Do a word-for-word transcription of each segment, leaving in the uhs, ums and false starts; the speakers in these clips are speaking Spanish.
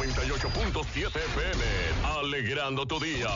noventa y ocho punto siete F M, alegrando tu día.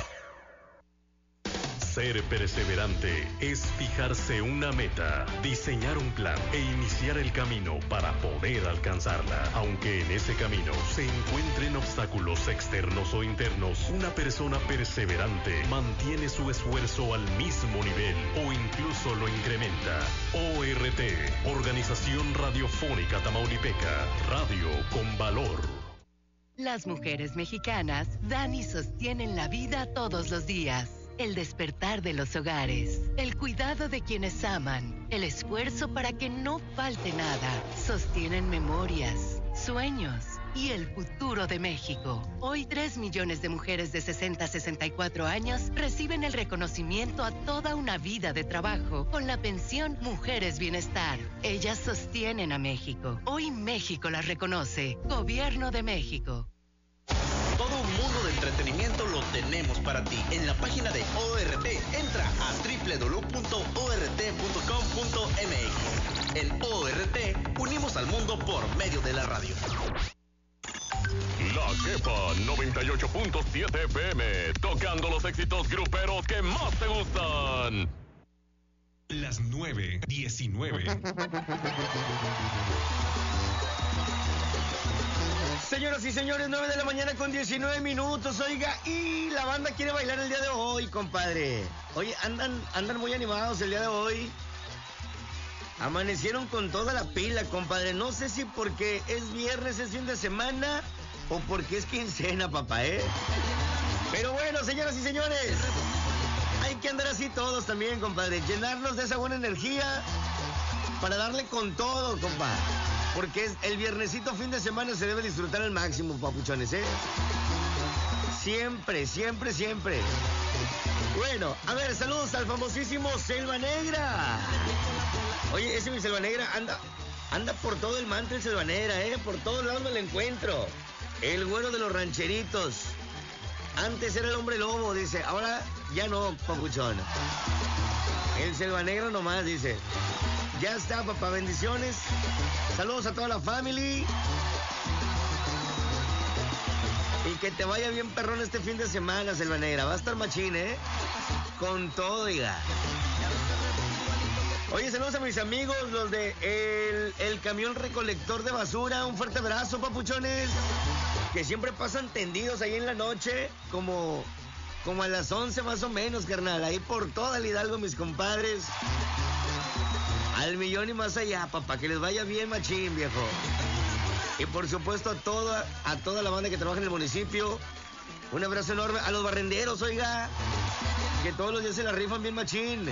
Ser perseverante es fijarse una meta, diseñar un plan e iniciar el camino para poder alcanzarla. Aunque en ese camino se encuentren obstáculos externos o internos, una persona perseverante mantiene su esfuerzo al mismo nivel o incluso lo incrementa. O R T, Organización Radiofónica Tamaulipeca, radio con valor. Las mujeres mexicanas dan y sostienen la vida todos los días. El despertar de los hogares, el cuidado de quienes aman, el esfuerzo para que no falte nada, sostienen memorias, sueños y el futuro de México. Hoy tres millones de mujeres de sesenta a sesenta y cuatro años reciben el reconocimiento a toda una vida de trabajo con la pensión Mujeres Bienestar. Ellas sostienen a México. Hoy México las reconoce. Gobierno de México. Todo un mundo de entretenimiento lo tenemos para ti. En la página de O R T, entra a doble u doble u doble u punto o r t punto com punto m x. En O R T, unimos al mundo por medio de la radio. La Jefa noventa y ocho punto siete F M, tocando los éxitos gruperos que más te gustan. Las nueve diecinueve. Señoras y señores, nueve de la mañana con diecinueve minutos, oiga, y la banda quiere bailar el día de hoy, compadre. Oye, andan, andan muy animados el día de hoy. Amanecieron con toda la pila, compadre. No sé si porque es viernes, es fin de semana, o porque es quincena, papá, ¿eh? Pero bueno, señoras y señores, hay que andar así todos también, compadre. Llenarnos de esa buena energía para darle con todo, compadre. Porque es el viernesito fin de semana se debe disfrutar al máximo, papuchones, ¿eh? Siempre, siempre, siempre. Bueno, a ver, saludos al famosísimo Selva Negra. Oye, ese mi Selva Negra anda, anda por todo el manto el Selva Negra, ¿eh? Por todos lados me lo encuentro. El güero de los rancheritos. Antes era el hombre lobo, dice. Ahora ya no, papuchón. El Selva Negra nomás, dice. Ya está, papá, bendiciones. Saludos a toda la family. Y que te vaya bien, perrón, este fin de semana, Selva Negra. Va a estar machín, ¿eh? Con todo, diga. Oye, saludos a mis amigos, los de el, el camión recolector de basura. Un fuerte abrazo, papuchones. Que siempre pasan tendidos ahí en la noche, como, como a las once más o menos, carnal. Ahí por toda el Hidalgo, mis compadres. Al millón y más allá, papá, que les vaya bien machín, viejo. Y por supuesto a toda, a toda la banda que trabaja en el municipio, un abrazo enorme. A los barrenderos, oiga, que todos los días se la rifan bien machín.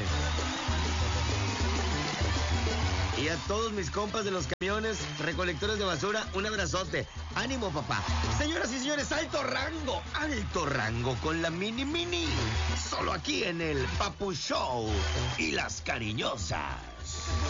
Y a todos mis compas de los camiones recolectores de basura, un abrazote. Ánimo, papá. Señoras y señores, alto rango, alto rango con la mini mini. Solo aquí en el Papu Show y las cariñosas.